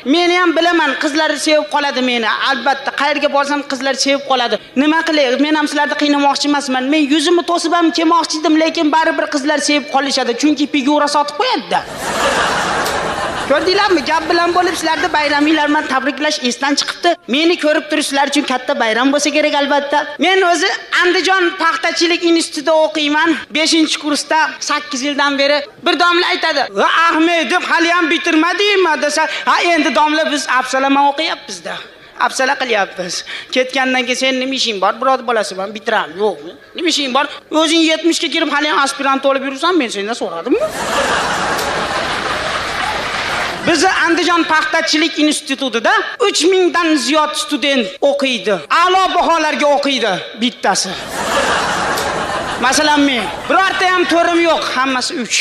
Meni ham bilaman, qizlar sevib qoladi meni. Albatta, qayerga borsam qizlar sevib qoladi. Nima qilay? Men ham sizlarni qiynamoqchi emasman. Men yuzimni to'sib ham kelmoqchi edim, lekin baribir qizlar sevib qolishadi, chunki figura sotib qo'yadi-da. Ko'rdinglarmi? Gap bilan bo'lib sizlarni bayraminglar bilan tabriklash esdan chiqibdi. Meni ko'rib turishlar uchun katta bayram bo'lsa kerak albatta. Men o'zi Andijon paxtachilik institutida o'qiyman. 5-kursda 8 yildan beri bir domla aytadi: "Va Ahmed deb hali ham bitirmadingmi?" desa, "Ha, endi domla biz Absalaman o'qiyapmiz-da. Absala qilyapmiz. Ketgandan keyin sen nima ishing bor? Biror bolasiman, bitiraman." Yo'q. Nima ishing bor? O'zing 70 ga kirib hali ham aspirant bo'lib yursan, men sendan so'radimmi? Biz Andijon paxtachilik institutida 3000 dan ziyod student o'qiydi. A'lo baholarga o'qiydi bittasi. Masalan men, birorta ham to'rim yo'q, hammasi 3.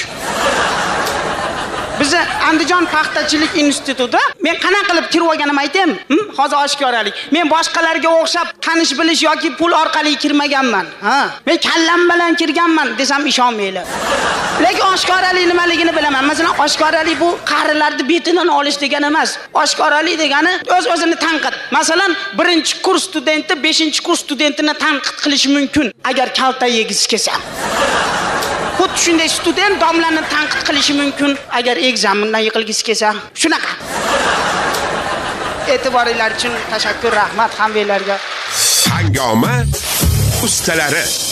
Biz Andijon paxtachilik institutida men qanaqa qilib kirib olganimni aytaymi? Hozir oshkoralik. Men boshqalarga o'xshab tanish bilish yoki pul orqali kirmaganman. Men kallam bilan kirganman desam ishonmaylar. Lekin oshkoralik nimaligini bilaman. Masalan, oshkoralik bu qarilarni betidan olish degani emas. Oshkoralik degani o'z-o'zini tanqid. Masalan, 1-kurs studenti 5-kurs studentini tanqid qilishi mumkin agar kalta yegisi kelsa. Xuddi shunday student domlani tanqid qilishi mumkin agar ekzamindan yiqilgisi kelsa. Shunaqa. E'tiboringlar uchun tashakkur, rahmat hammanglarga. Hangoma ustalari